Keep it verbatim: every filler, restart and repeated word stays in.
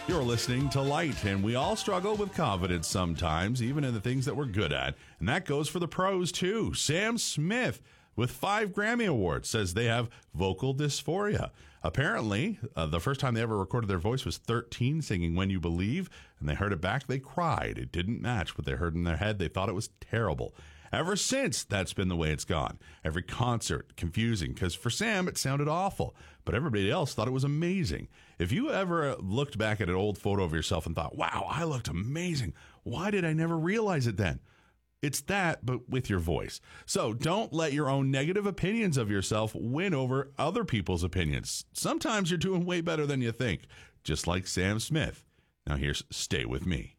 You're listening to Light, and we all struggle with confidence sometimes, even in the things that we're good at. And that goes for the pros, too. Sam Smith, with five Grammy Awards, says they have vocal dysphoria. Apparently, uh, the first time they ever recorded their voice was thirteen, singing When You Believe, and they heard it back, they cried. It didn't match what they heard in their head. They thought it was terrible. Ever since, that's been the way it's gone. Every concert, confusing, because for Sam, it sounded awful, but everybody else thought it was amazing. If you ever looked back at an old photo of yourself and thought, wow, I looked amazing, why did I never realize it then? It's that, but with your voice. So don't let your own negative opinions of yourself win over other people's opinions. Sometimes you're doing way better than you think, just like Sam Smith. Now here's Stay With Me.